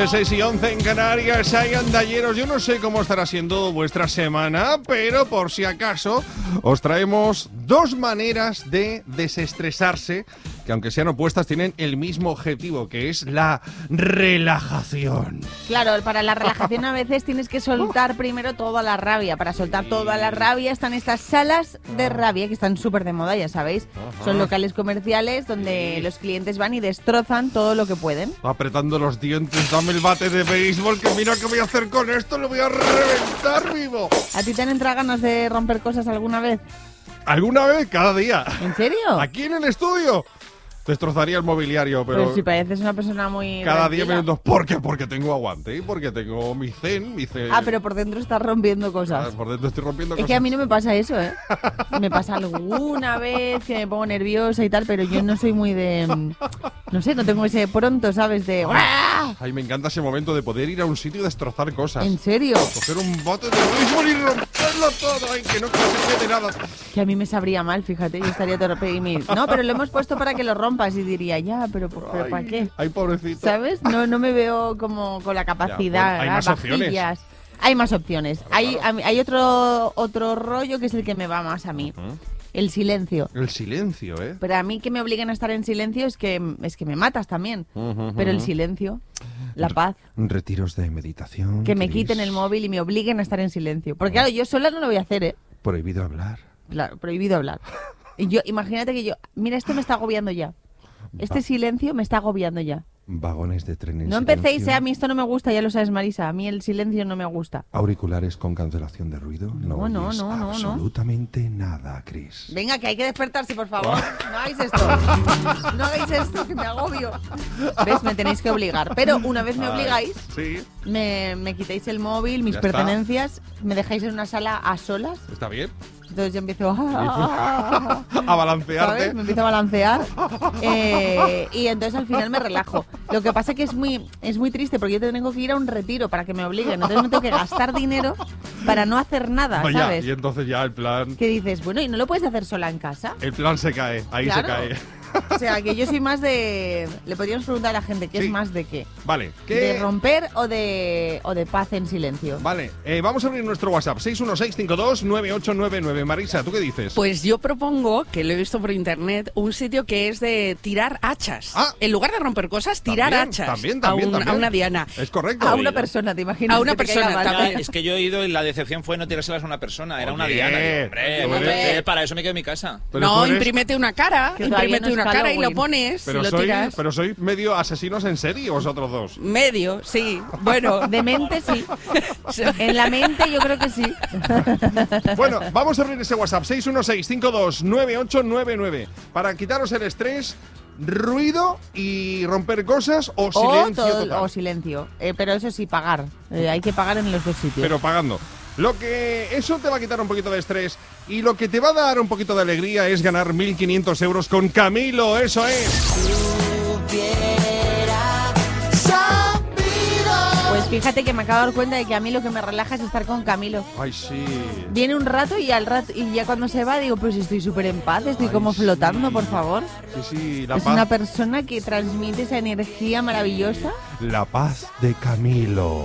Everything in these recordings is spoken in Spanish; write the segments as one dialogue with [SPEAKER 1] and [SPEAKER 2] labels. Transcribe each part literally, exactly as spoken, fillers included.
[SPEAKER 1] once, seis y once en Canarias. Hay andalleros. Yo no sé cómo estará siendo vuestra semana, pero por si acaso os traemos dos maneras de desestresarse que, aunque sean opuestas, tienen el mismo objetivo, que es la relajación.
[SPEAKER 2] Claro, para la relajación a veces tienes que soltar primero toda la rabia. Para soltar toda la rabia están estas salas de rabia que están súper de moda, ya sabéis.
[SPEAKER 1] Ajá.
[SPEAKER 2] Son locales comerciales donde los clientes van y destrozan todo lo que pueden.
[SPEAKER 1] Apretando los dientes, dame el bate de béisbol, que mira qué voy a hacer con esto, lo voy a reventar vivo.
[SPEAKER 2] ¿A ti te han entrado ganas de romper cosas alguna vez?
[SPEAKER 1] ¿Alguna vez? Cada día.
[SPEAKER 2] ¿En serio?
[SPEAKER 1] Aquí en el estudio. Destrozaría el mobiliario, pero...
[SPEAKER 2] Pero si pareces una persona muy...
[SPEAKER 1] Cada diez
[SPEAKER 2] tranquila.
[SPEAKER 1] minutos. ¿Por qué? Porque tengo aguante y porque tengo mi zen, mi zen.
[SPEAKER 2] Ah, pero por dentro estás rompiendo
[SPEAKER 1] Ah,
[SPEAKER 2] cosas.
[SPEAKER 1] por dentro estoy rompiendo
[SPEAKER 2] Es
[SPEAKER 1] cosas.
[SPEAKER 2] que a mí no me pasa eso, ¿eh? Me pasa alguna vez que me pongo nerviosa y tal, pero yo no soy muy de... mm, No sé, no tengo ese pronto, ¿sabes? De... ¡Uah!
[SPEAKER 1] Ay, me encanta ese momento de poder ir a un sitio y destrozar cosas.
[SPEAKER 2] ¿En serio?
[SPEAKER 1] Coger un bote de béisbol y romperlo todo. Ay, que no se quede nada.
[SPEAKER 2] Que a mí me sabría mal, fíjate, yo estaría torpe y me... No, pero lo hemos puesto para que lo rompas y diría, ya, pero, pero ¿para qué?
[SPEAKER 1] Ay, pobrecito.
[SPEAKER 2] ¿Sabes? No, no me veo como con la capacidad.
[SPEAKER 1] bueno, hay
[SPEAKER 2] ah,
[SPEAKER 1] más opciones.
[SPEAKER 2] vajillas. Hay más opciones.
[SPEAKER 1] Claro,
[SPEAKER 2] Hay,
[SPEAKER 1] claro.
[SPEAKER 2] a mí- hay otro, otro rollo que es el que me va más a mí.
[SPEAKER 1] Ujú.
[SPEAKER 2] El silencio.
[SPEAKER 1] El silencio, ¿eh?
[SPEAKER 2] Pero a mí que me obliguen a estar en silencio es que, es que me matas también.
[SPEAKER 1] Ujú,
[SPEAKER 2] Pero el
[SPEAKER 1] ujú.
[SPEAKER 2] silencio, la paz,
[SPEAKER 1] Retiros de meditación.
[SPEAKER 2] que me
[SPEAKER 1] Cris.
[SPEAKER 2] quiten el móvil y me obliguen a estar en silencio. Porque claro, yo sola no lo voy a hacer, ¿eh?
[SPEAKER 1] Prohibido hablar.
[SPEAKER 2] Claro, prohibido hablar. Y yo, imagínate que yo, mira, esto me está agobiando ya. Este
[SPEAKER 1] Va-
[SPEAKER 2] silencio me está agobiando ya.
[SPEAKER 1] Vagones de tren en
[SPEAKER 2] No empecéis,
[SPEAKER 1] silencio.
[SPEAKER 2] ¿eh? A mí esto no me gusta, ya lo sabes, Marisa. A mí el silencio no me gusta.
[SPEAKER 1] Auriculares con cancelación de ruido. No,
[SPEAKER 2] No, no,
[SPEAKER 1] oyes
[SPEAKER 2] no, no, no.
[SPEAKER 1] absolutamente nada, Cris.
[SPEAKER 2] Venga, que hay que despertarse, por favor. No hagáis esto. No hagáis esto, que me agobio. ¿Ves? Me tenéis que obligar. Pero una vez me
[SPEAKER 1] Ay,
[SPEAKER 2] obligáis,
[SPEAKER 1] Sí,
[SPEAKER 2] me, me quitáis el móvil, mis
[SPEAKER 1] Ya está.
[SPEAKER 2] pertenencias, me dejáis en una sala a solas.
[SPEAKER 1] está bien.
[SPEAKER 2] Entonces yo empiezo a...
[SPEAKER 1] A balancearte.
[SPEAKER 2] ¿Sabes? Me empiezo a balancear eh, y entonces al final me relajo. Lo que pasa que es muy es muy triste porque yo tengo que ir a un retiro para que me obliguen. Entonces me tengo que gastar dinero para no hacer nada,
[SPEAKER 1] Vaya,
[SPEAKER 2] ¿sabes?
[SPEAKER 1] y entonces ya el plan...
[SPEAKER 2] Que dices, bueno, ¿y no lo puedes hacer sola en casa?
[SPEAKER 1] El plan se cae, ahí
[SPEAKER 2] Claro.
[SPEAKER 1] se cae.
[SPEAKER 2] O sea, que yo soy más de... Le podríamos preguntar a la gente, ¿qué
[SPEAKER 1] Sí.
[SPEAKER 2] es más de qué?
[SPEAKER 1] Vale, ¿qué...?
[SPEAKER 2] ¿De romper o de, o de paz en silencio?
[SPEAKER 1] Vale, eh, vamos a abrir nuestro WhatsApp, seis uno seis cinco dos nueve ocho nueve nueve. Marisa, ¿tú qué dices?
[SPEAKER 3] Pues yo propongo, que lo he visto por internet, un sitio que es de tirar hachas.
[SPEAKER 1] Ah.
[SPEAKER 3] En lugar de romper cosas, tirar
[SPEAKER 1] También,
[SPEAKER 3] hachas
[SPEAKER 1] también, también,
[SPEAKER 3] a, un-
[SPEAKER 1] también.
[SPEAKER 3] a una diana.
[SPEAKER 1] Es correcto.
[SPEAKER 2] A una persona, ¿te imaginas?
[SPEAKER 3] A una
[SPEAKER 2] que te caiga
[SPEAKER 3] persona
[SPEAKER 2] mal?
[SPEAKER 3] también.
[SPEAKER 4] Es que yo he ido y la decepción fue no tirárselas a una persona, era una
[SPEAKER 1] Oye,
[SPEAKER 4] diana. Digo, hombre,
[SPEAKER 1] tú
[SPEAKER 4] pues,
[SPEAKER 1] eres-
[SPEAKER 4] eh, para eso me quedo en mi casa.
[SPEAKER 1] Pero
[SPEAKER 3] no,
[SPEAKER 1] tú eres-
[SPEAKER 3] imprímete una cara,
[SPEAKER 2] Que todavía
[SPEAKER 3] imprímete
[SPEAKER 2] no es
[SPEAKER 3] una cara y lo
[SPEAKER 2] Halloween.
[SPEAKER 3] pones
[SPEAKER 1] Pero
[SPEAKER 3] y lo
[SPEAKER 1] soy,
[SPEAKER 3] tiras.
[SPEAKER 1] pero soy medio asesinos en serie vosotros dos.
[SPEAKER 3] Medio, sí. Bueno,
[SPEAKER 2] De mente sí. En la mente yo creo que sí.
[SPEAKER 1] Bueno, vamos a abrir ese WhatsApp, seis uno seis cinco dos nueve ocho nueve nueve. Para quitaros el estrés, ruido y romper cosas o
[SPEAKER 2] O,
[SPEAKER 1] silencio
[SPEAKER 2] todo-
[SPEAKER 1] total.
[SPEAKER 2] o silencio. Eh, pero eso sí, pagar. Eh, hay que pagar en los dos sitios.
[SPEAKER 1] Pero pagando. Lo que eso te va a quitar un poquito de estrés y lo que te va a dar un poquito de alegría es ganar mil quinientos euros con Camilo, eso es.
[SPEAKER 2] Pues fíjate que me acabo de dar cuenta de que a mí lo que me relaja es estar con Camilo.
[SPEAKER 1] Ay, sí.
[SPEAKER 2] Viene un rato y al rato y ya cuando se va digo, pues estoy súper en paz, estoy
[SPEAKER 1] Ay,
[SPEAKER 2] como
[SPEAKER 1] sí.
[SPEAKER 2] flotando, por favor.
[SPEAKER 1] Sí, sí, la
[SPEAKER 2] Es
[SPEAKER 1] paz.
[SPEAKER 2] una persona que transmite esa energía maravillosa.
[SPEAKER 1] La paz de Camilo.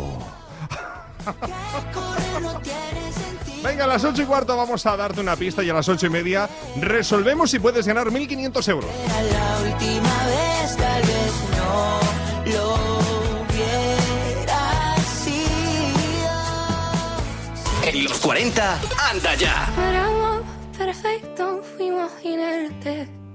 [SPEAKER 1] Venga, a las ocho y cuarto vamos a darte una pista y a las ocho y media resolvemos si puedes ganar mil quinientos euros.
[SPEAKER 5] La última vez, tal vez no lo hubiera sido.
[SPEAKER 6] En los cuarenta, anda ya.
[SPEAKER 7] Éramos perfectos, fuimos inherentes.